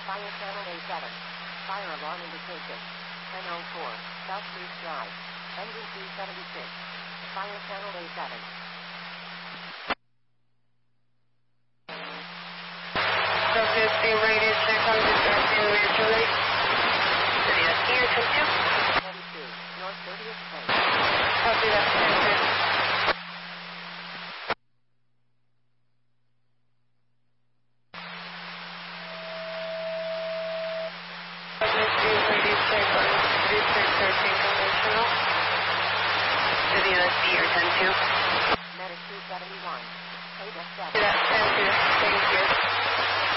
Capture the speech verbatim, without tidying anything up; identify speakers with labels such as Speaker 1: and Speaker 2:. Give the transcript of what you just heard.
Speaker 1: Fire channel A seven. Fire alarm indication. ten oh four. South Street Drive. Engine two seventy-six. Fire channel A seven.
Speaker 2: Southwest Steam Radio check on distracting naturally. City S here, continue.
Speaker 1: twenty-two. North thirtieth Place.
Speaker 2: Copy that, continue. Southwest Steam Radio check on district thirteen conventional. City S here, ten two.
Speaker 1: Medic two seventy-one. eight F seven.
Speaker 2: Copy that, ten two. Thank you.